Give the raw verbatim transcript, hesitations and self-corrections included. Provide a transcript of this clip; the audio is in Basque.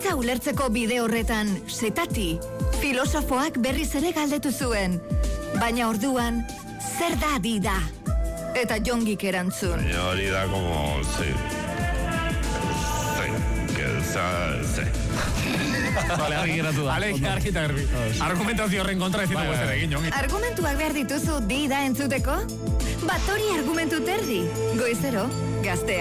hitza ulertzeko bide horretan, setati, filosofoak berriz ere galdetu zuen. Baina orduan, zer da dida? Eta Jongik erantzun. Baina hori da como, sí. Sí, que sa, sí. Vale, argi geratu da. Ale, argi eta garbi. Argumentazio horren kontra ez ditugu ezer egin, Jongi. Argumentuak behar dituzu dida entzuteko? Bat hori argumentu terdi. Goizero, gaztea.